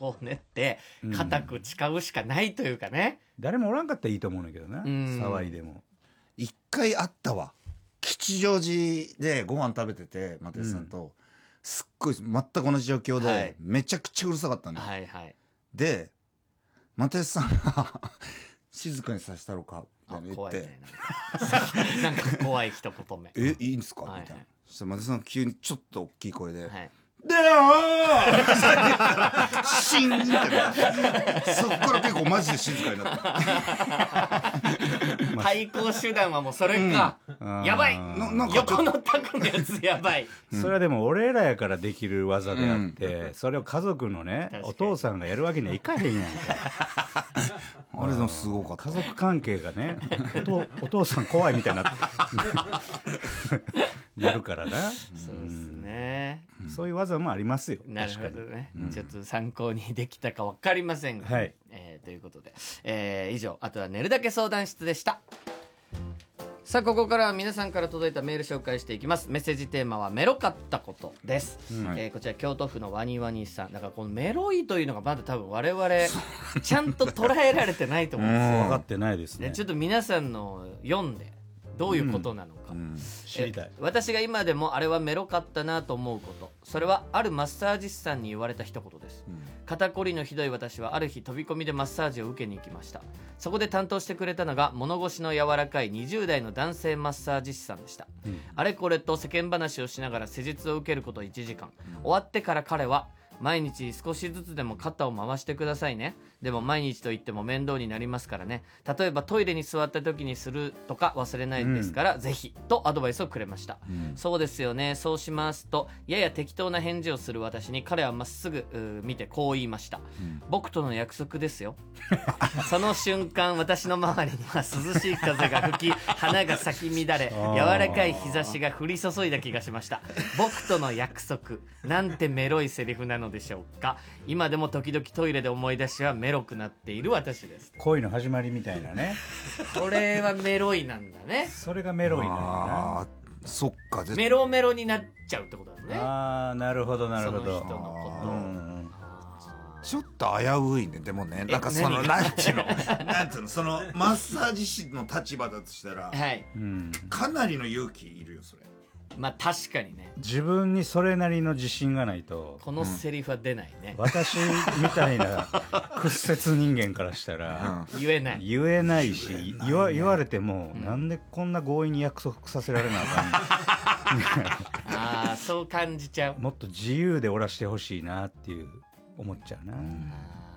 こう練って固く誓うしかないというかね、 誰もおらんかったらいいと思うんだけどな、騒いでも。 一回あったわ、吉祥寺でご飯食べてて又吉さんと、すっごい全く同じ状況で、 はい、 めちゃくちゃうるさかったのよ、 はいはい、 で又吉さんが静かにさせたろかみたいな言って、 なんか怖い一言目いいんですか、みたいな。そしたら又吉さんが急にちょっと大きい声で、でよーシーンってそっから結構マジで静かになった対抗手段はもうそれか、やばい、横のタコのやつやばい、 それはでも俺らやからできる技であって、それを家族のねお父さんがやるわけにはいかへんやんかあれでもすごかった、 家族関係がねお父さん怖いみたいになるからな。 そうですね、 そういう技もありますよ。 なるほどね、ちょっと参考にできたか分かりませんが、 はい、 ということで、以上あとは寝るだけ相談室でした。さあここからは皆さんから届いたメール紹介していきます。メッセージテーマはメロかったことです、こちら京都府のワニワニさん。だからこのメロいというのがまだ多分我々ちゃんと捉えられてないと思うんですよ。 分かってないですね。 ちょっと皆さんの読んでどういうことなのか、 知りたい。 私が今でもあれはメロかったなと思うこと、それはあるマッサージ師さんに言われた一言です、肩こりのひどい私はある日飛び込みでマッサージを受けに行きました。そこで担当してくれたのが物腰の柔らかい20代の男性マッサージ師さんでした、あれこれと世間話をしながら施術を受けること1時間、終わってから彼は毎日少しずつでも肩を回してくださいね。でも毎日と言っても面倒になりますからね。例えばトイレに座った時にするとか忘れないですから、ぜひとアドバイスをくれました、そうですよね、そうしますとやや適当な返事をする私に彼はまっすぐ見てこう言いました、僕との約束ですよその瞬間私の周りには涼しい風が吹き花が咲き乱れ柔らかい日差しが降り注いだ気がしました。僕との約束なんてメロいセリフなのでしょうか。今でも時々トイレで思い出しはメロくなっている私です。 恋の始まりみたいなねこれはメロいなんだね。 それがメロいなんだな。 そっか、 メロメロになっちゃうってことだね。 ああ、なるほどなるほど。 その人のこと、 ちょっと危ういね。でもね、なんかそのなんていうのそのマッサージ師の立場だとしたら、 はい、 かなりの勇気いるよそれ。 まあ確かにね、 自分にそれなりの自信がないとこのセリフは出ないね、 私みたいな屈折人間からしたら、 言えないし言われても、なんでこんな強引に約束させられなあかんああそう感じちゃう。 もっと自由でおらしてほしいなっていう思っちゃうな、